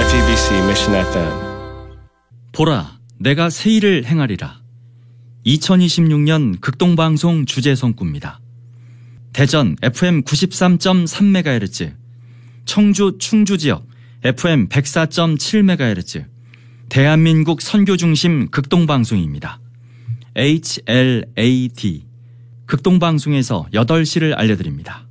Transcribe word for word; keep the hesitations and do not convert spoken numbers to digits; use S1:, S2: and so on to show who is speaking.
S1: 에프이비씨 Mission 에프엠.
S2: 보라, 내가 새 일을 행하리라. 이천이십육 년 극동방송 주제성구입니다. 대전 에프엠 구십삼 점 삼 메가헤르츠, 청주 충주지역 에프엠 백사 점 칠 메가헤르츠, 대한민국 선교중심 극동방송입니다. 에이치엘에이디, 극동방송에서 여덟 시를 알려드립니다.